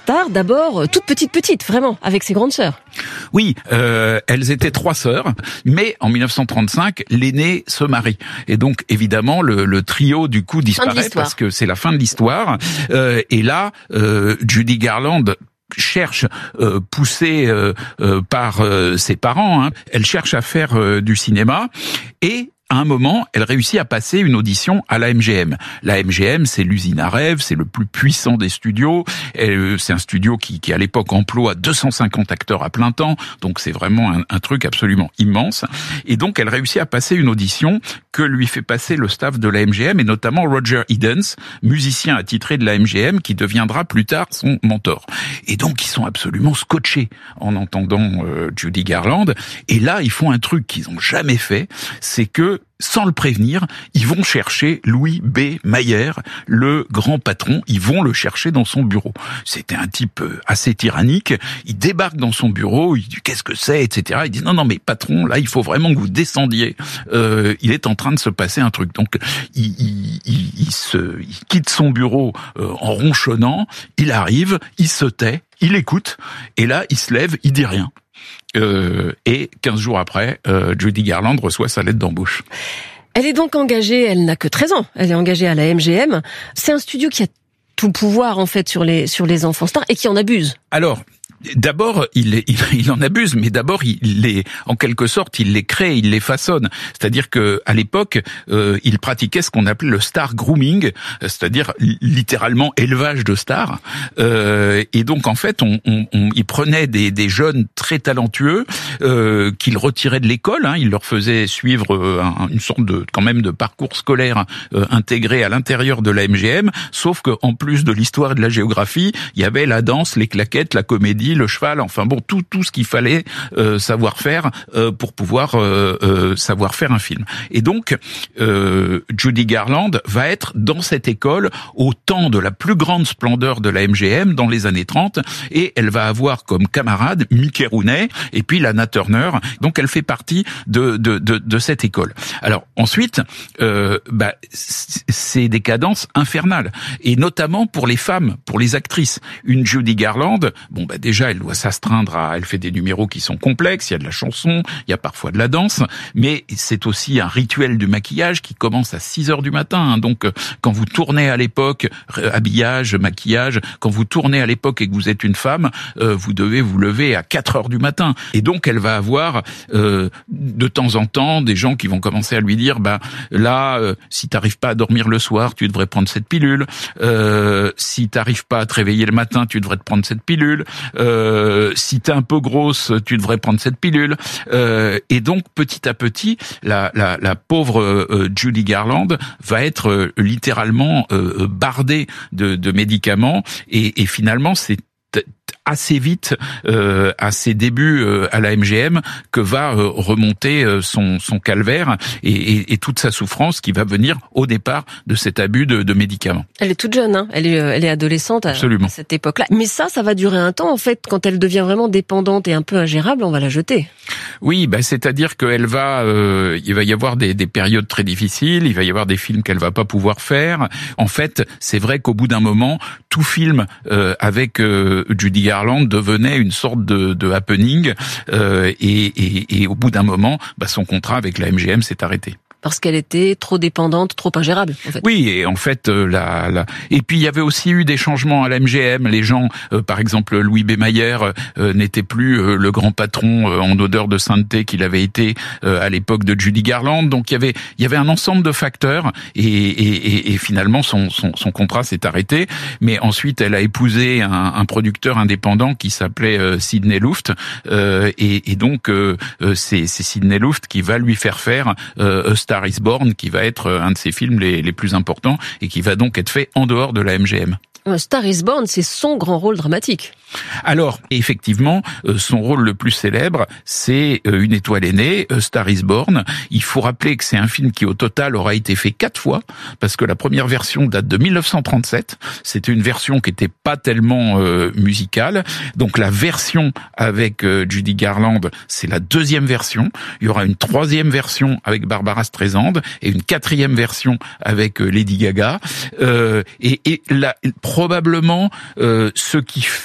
stars, d'abord toutes petites, vraiment, avec ses grandes sœurs. Oui, elles étaient 3 sœurs, mais en 1935, l'aînée se marie. Et donc, évidemment, le trio, du coup, disparaît parce que c'est la fin de l'histoire. Et là, Judy Garland cherche, poussée par ses parents, elle cherche à faire du cinéma et à un moment, elle réussit à passer une audition à la MGM. La MGM, c'est l'usine à rêve, c'est le plus puissant des studios. C'est un studio qui à l'époque emploie 250 acteurs à plein temps, donc c'est vraiment un truc absolument immense. Et donc, elle réussit à passer une audition que lui fait passer le staff de la MGM, et notamment Roger Edens, musicien attitré de la MGM, qui deviendra plus tard son mentor. Et donc, ils sont absolument scotchés en entendant Judy Garland. Et là, ils font un truc qu'ils n'ont jamais fait, c'est que sans le prévenir, ils vont chercher Louis B. Mayer, le grand patron. Ils vont le chercher dans son bureau. C'était un type assez tyrannique. Il débarque dans son bureau, il dit « Qu'est-ce que c'est ?» etc. Il dit « Non, mais patron, là, il faut vraiment que vous descendiez. Il est en train de se passer un truc. » Donc, il quitte son bureau en ronchonnant. Il arrive, il se tait, il écoute. Et là, il se lève, il dit rien. Et 15 jours après, Judy Garland reçoit sa lettre d'embauche. Elle est donc engagée, elle n'a que 13 ans, elle est engagée à la MGM. C'est un studio qui a tout le pouvoir, en fait, sur les enfants stars et qui en abuse. Alors, d'abord, il en abuse, mais d'abord, en quelque sorte, il les crée, il les façonne. C'est-à-dire que à l'époque, il pratiquait ce qu'on appelait le star grooming, c'est-à-dire littéralement élevage de stars. Et donc, en fait, il prenait des jeunes très talentueux qu'il retirait de l'école. Il leur faisait suivre une sorte quand même de parcours scolaire intégré à l'intérieur de la MGM. Sauf que en plus de l'histoire et de la géographie, il y avait la danse, les claquettes, la comédie, le cheval, enfin bon, tout ce qu'il fallait savoir faire pour pouvoir savoir faire un film. Et donc, Judy Garland va être dans cette école au temps de la plus grande splendeur de la MGM dans les années 30, et elle va avoir comme camarade Mickey Rooney et puis Lana Turner. Donc, elle fait partie de cette école. Alors ensuite, c'est des cadences infernales, et notamment pour les femmes, pour les actrices. Une Judy Garland, déjà, elle doit s'astreindre elle fait des numéros qui sont complexes, il y a de la chanson, il y a parfois de la danse, mais c'est aussi un rituel du maquillage qui commence à 6h du matin. Donc, quand vous tournez à l'époque, habillage, maquillage, quand vous tournez à l'époque et que vous êtes une femme, vous devez vous lever à 4h du matin. Et donc, elle va avoir, de temps en temps, des gens qui vont commencer à lui dire, si t'arrives pas à dormir le soir, tu devrais prendre cette pilule. Si t'arrives pas à te réveiller le matin, tu devrais te prendre cette pilule. Si t'es un peu grosse, tu devrais prendre cette pilule. Et donc, petit à petit, la pauvre Judy Garland va être littéralement bardée de médicaments. Et finalement, c'est assez vite à ses débuts à la MGM que va remonter son calvaire et toute sa souffrance qui va venir au départ de cet abus de médicaments. Elle est toute jeune, elle est adolescente à cette époque-là. Mais ça va durer un temps en fait. Quand elle devient vraiment dépendante et un peu ingérable, on va la jeter. Oui, c'est-à-dire qu'elle il va y avoir des périodes très difficiles, il va y avoir des films qu'elle va pas pouvoir faire. En fait, c'est vrai qu'au bout d'un moment, tout film avec Judy Garland devenait une sorte de happening et au bout d'un moment, son contrat avec la MGM s'est arrêté. Parce qu'elle était trop dépendante, trop ingérable, en fait. Oui, et en fait, et puis il y avait aussi eu des changements à la MGM. Les gens, par exemple, Louis B. Mayer n'était plus le grand patron en odeur de sainteté qu'il avait été à l'époque de Judy Garland. Donc il y avait un ensemble de facteurs et finalement son contrat s'est arrêté. Mais ensuite, elle a épousé un producteur indépendant qui s'appelait Sidney Luft et donc c'est Sidney Luft qui va lui faire A Star is Born, qui va être un de ses films les plus importants et qui va donc être fait en dehors de la MGM. A Star is Born, c'est son grand rôle dramatique. Alors, effectivement, son rôle le plus célèbre, c'est Une étoile est née, A Star is Born. Il faut rappeler que c'est un film qui, au total, aura été fait 4 fois, parce que la première version date de 1937. C'était une version qui était pas tellement musicale. Donc, la version avec Judy Garland, c'est la 2e version. Il y aura une 3e version avec Barbara Streisand et une 4e version avec Lady Gaga. Et là, probablement, ce qui